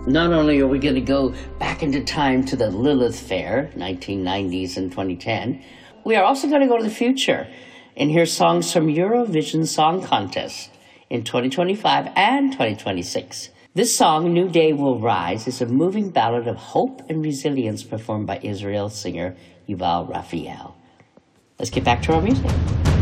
Not only are we going to go back into time to the Lilith Fair, 1990s and 2010, we are also going to go to the future and hear songs from Eurovision Song Contest in 2025 and 2026. This song, New Day Will Rise, is a moving ballad of hope and resilience performed by Israel singer Yuval Raphael. Let's get back to our music.